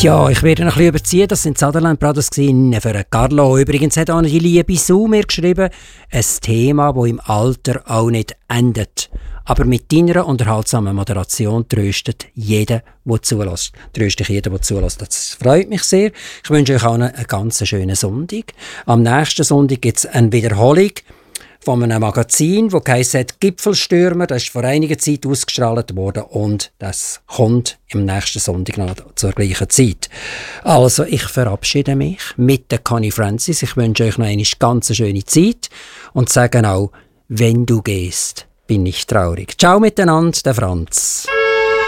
Ja, ich werde noch ein bisschen überziehen. Das sind Sutherland Brothers für Carlo. Übrigens hat auch die liebe Sue mir geschrieben, ein Thema, das im Alter auch nicht endet. Aber mit deiner unterhaltsamen Moderation tröstet jeder, der zulässt. Tröstet jeder, der zulässt. Das freut mich sehr. Ich wünsche euch auch einen ganz schönen Sonntag. Am nächsten Sonntag gibt es eine Wiederholung von einem Magazin, das heisst Gipfelstürmer. Das ist vor einiger Zeit ausgestrahlt worden und das kommt am nächsten Sonntag noch zur gleichen Zeit. Also, ich verabschiede mich mit der Connie Francis. Ich wünsche euch noch eine ganz schöne Zeit und sage auch, wenn du gehst, bin ich traurig. Ciao miteinander, der Franz.